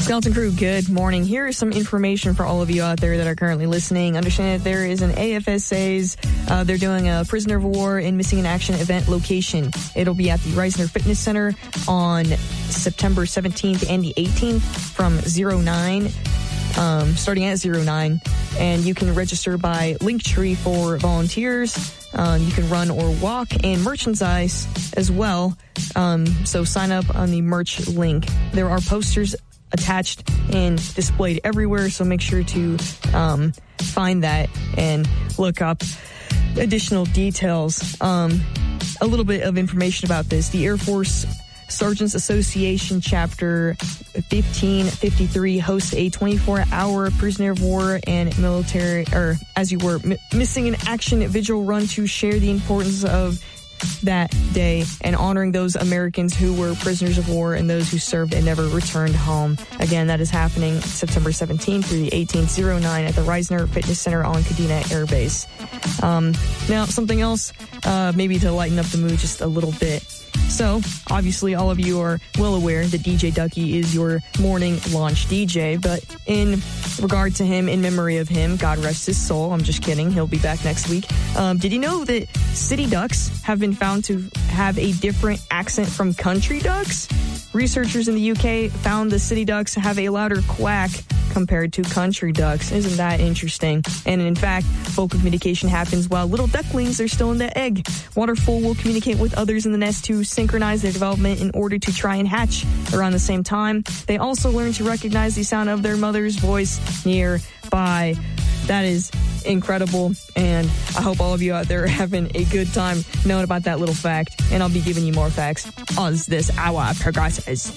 Skeleton Crew, good morning. Here is some information for all of you out there that are currently listening. Understand that there is an AFSA's, they're doing a prisoner of war and missing in action event location. It'll be at the Reisner Fitness Center on September 17th and the 18th from 09, starting at 09. And you can register by Linktree for volunteers. You can run or walk and merchandise as well. So sign up on the merch link. There are posters attached and displayed everywhere, so make sure to find that and look up additional details. A little bit of information about this. The Air Force Sergeants Association Chapter 1553 hosts a 24-hour prisoner of war and military, or as you were, missing in action vigil run to share the importance of that day and honoring those Americans who were prisoners of war and those who served and never returned home. Again, that is happening September 17th through the 18th, 09 at the Reisner Fitness Center on Kadena Air Base. Now, something else, maybe to lighten up the mood just a little bit. So, obviously, all of you are well aware that DJ Ducky is your morning launch DJ, but in regard to him, in memory of him, God rest his soul, I'm just kidding, he'll be back next week. Did you know that city ducks have been found to have a different accent from country ducks? Researchers in the UK found the city ducks have a louder quack compared to country ducks. Isn't that interesting? And in fact, vocal communication happens while little ducklings are still in the egg. Waterfowl will communicate with others in the nest to synchronize their development in order to try and hatch around the same time. They also learn to recognize the sound of their mother's voice nearby. That is incredible, and I hope all of you out there are having a good time knowing about that little fact, and I'll be giving you more facts as this hour progresses.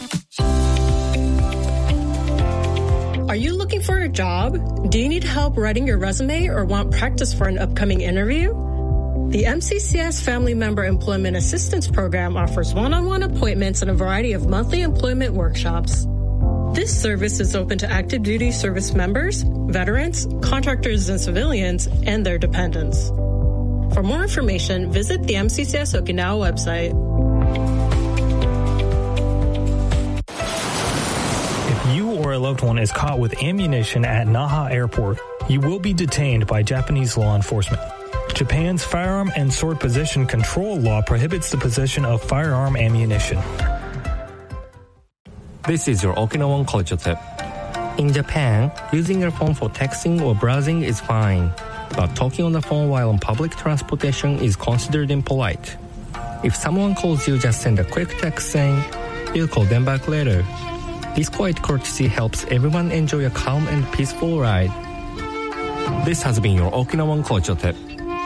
Are you looking for a job? Do you need help writing your resume or want practice for an upcoming interview? The MCCS Family Member Employment Assistance Program offers one-on-one appointments and a variety of monthly employment workshops. This service is open to active duty service members, veterans, contractors and civilians, and their dependents. For more information, visit the MCCS Okinawa website. If you or a loved one is caught with ammunition at Naha Airport, you will be detained by Japanese law enforcement. Japan's firearm and sword possession control law prohibits the possession of firearm ammunition. This is your Okinawan culture tip. In Japan, using your phone for texting or browsing is fine, but talking on the phone while on public transportation is considered impolite. If someone calls you, just send a quick text saying, "You'll call them back later." This quiet courtesy helps everyone enjoy a calm and peaceful ride. This has been your Okinawan culture tip.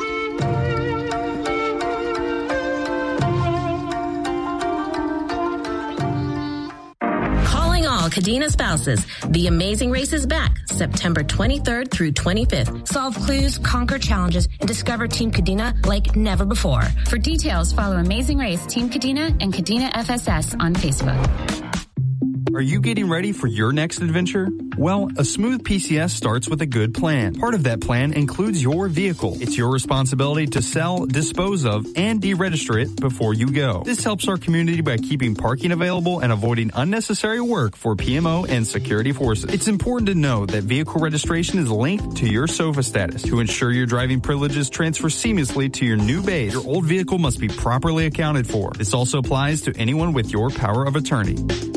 Kadena spouses. The Amazing Race is back September 23rd through 25th. Solve clues, conquer challenges, and discover Team Kadena like never before. For details, follow Amazing Race, Team Kadena, and Kadena FSS on Facebook. Are you getting ready for your next adventure? Well, a smooth PCS starts with a good plan. Part of that plan includes your vehicle. It's your responsibility to sell, dispose of, and deregister it before you go. This helps our community by keeping parking available and avoiding unnecessary work for PMO and security forces. It's important to know that vehicle registration is linked to your SOFA status. To ensure your driving privileges transfer seamlessly to your new base, your old vehicle must be properly accounted for. This also applies to anyone with your power of attorney.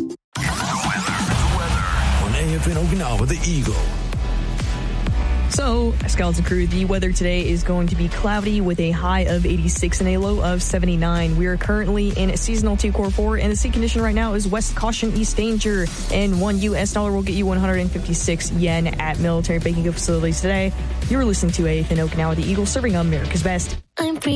AFN Okinawa, the Eagle. So, Skeleton Crew, the weather today is going to be cloudy with a high of 86 and a low of 79. We are currently in seasonal T-Core 4, and the sea condition right now is west caution, east danger, and $1 US will get you 156 yen at military banking facilities today. You're listening to AFN Okinawa, the Eagle, serving America's best. I'm free.